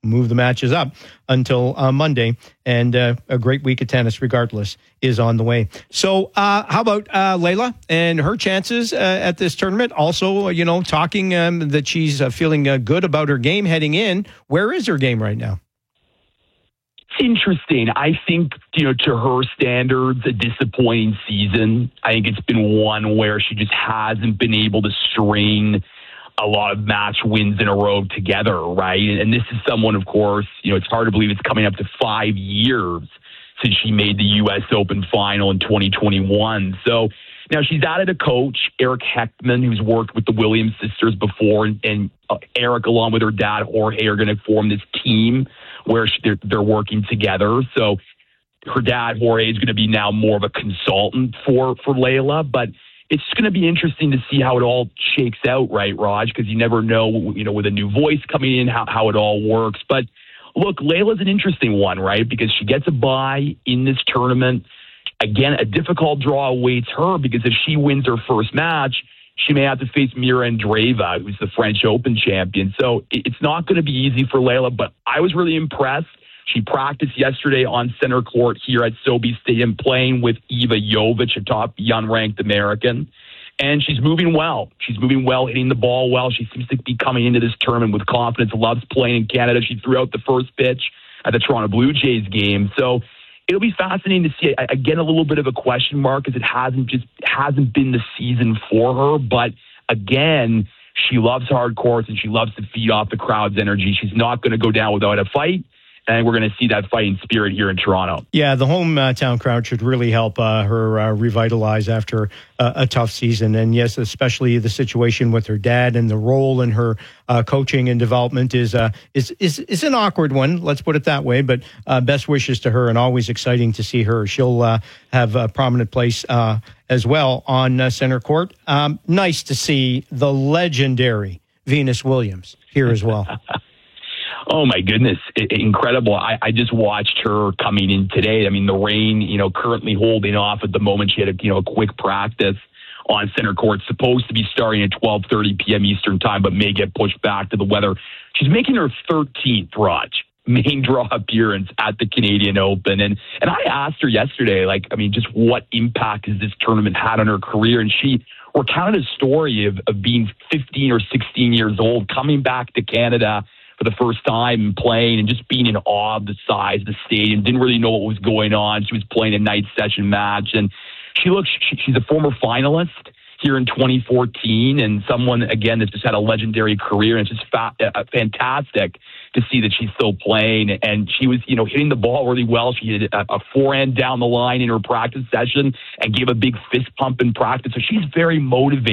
move the matches up until Monday. And a great week of tennis, regardless, is on the way. So how about Leylah and her chances at this tournament? Also, talking that she's feeling good about her game heading in. Where is her game right now? It's interesting. I think, to her standards, a disappointing season. I think it's been one where she just hasn't been able to string a lot of match wins in a row together, right? And this is someone, of course, it's hard to believe it's coming up to 5 years since she made the U.S. Open final in 2021. So now she's added a coach, Eric Heckman, who's worked with the Williams sisters before, and Eric, along with her dad, Jorge, are going to form this team where they're working together. So her dad, Jorge, is going to be now more of a consultant for Leylah, but it's going to be interesting to see how it all shakes out, right, Raj? Because you never know, with a new voice coming in, how it all works. But look, Leylah's an interesting one, right? Because she gets a bye in this tournament. Again, a difficult draw awaits her because if she wins her first match, she may have to face Mira Andreeva, who's the French Open champion. So it's not going to be easy for Leylah, but I was really impressed. She practiced yesterday on center court here at SoBi Stadium, playing with Eva Jovic, a top unranked American. And she's moving well. She's moving well, hitting the ball well. She seems to be coming into this tournament with confidence, loves playing in Canada. She threw out the first pitch at the Toronto Blue Jays game. So it'll be fascinating to see. Again, a little bit of a question mark because it hasn't been the season for her. But again, she loves hard courts and she loves to feed off the crowd's energy. She's not going to go down without a fight. And we're going to see that fighting spirit here in Toronto. Yeah, the hometown crowd should really help her revitalize after a tough season. And yes, especially the situation with her dad and the role in her coaching and development is an awkward one. Let's put it that way. But best wishes to her, and always exciting to see her. She'll have a prominent place as well on center court. Nice to see the legendary Venus Williams here as well. Oh, my goodness. Incredible. I just watched her coming in today. I mean, the rain, currently holding off at the moment. She had a quick practice on center court, supposed to be starting at 12:30 p.m. Eastern time, but may get pushed back to the weather. She's making her 13th, Raj, main draw appearance at the Canadian Open. And I asked her yesterday, just what impact has this tournament had on her career? And she recounted a story of being 15 or 16 years old, coming back to Canada for the first time and playing and just being in awe of the size of the stadium. Didn't really know what was going on. She was playing a night session match. And she's a former finalist here in 2014 and someone, again, that's just had a legendary career. And it's just fantastic to see that she's still playing. And she was, hitting the ball really well. She hit a forehand down the line in her practice session and gave a big fist pump in practice. So she's very motivated.